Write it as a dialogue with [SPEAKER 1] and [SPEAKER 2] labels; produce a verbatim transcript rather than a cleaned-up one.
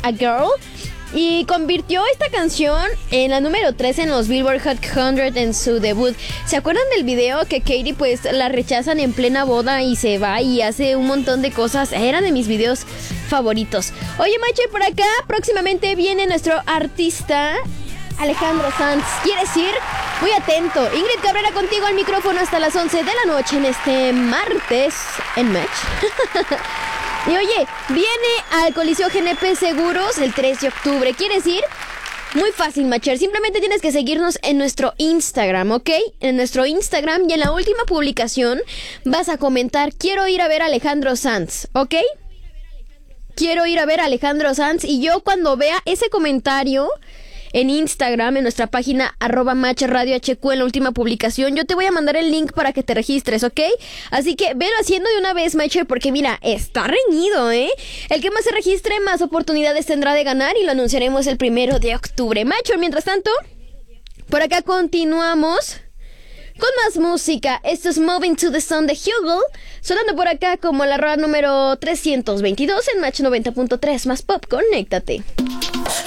[SPEAKER 1] A Girl. Y convirtió esta canción en la número tres en los Billboard Hot cien en su debut. ¿Se acuerdan del video que Katy pues la rechazan en plena boda y se va y hace un montón de cosas? Era de mis videos favoritos. Oye, Mache, por acá próximamente viene nuestro artista Alejandro Sanz. ¿Quieres ir? Muy atento. Ingrid Cabrera contigo al micrófono hasta las once de la noche en este martes en Match. Y oye, viene al Coliseo G N P Seguros el tres de octubre. ¿Quieres ir? Muy fácil, Macher. Simplemente tienes que seguirnos en nuestro Instagram, ¿ok? En nuestro Instagram y en la última publicación vas a comentar: quiero ir a ver a Alejandro Sanz, ¿ok? Quiero ir a ver a Alejandro Sanz. Y yo cuando vea ese comentario en Instagram, en nuestra página arroba Match Radio H Q en la última publicación, yo te voy a mandar el link para que te registres, ¿ok? Así que velo haciendo de una vez, Matcher, porque mira, está reñido, ¿eh? El que más se registre, más oportunidades tendrá de ganar y lo anunciaremos el primero de octubre. Matcher, mientras tanto, por acá continuamos con más música. Esto es Moving to the Sun de Hugo, sonando por acá como la rola número trescientos veintidós en Match noventa punto tres más pop. Conéctate.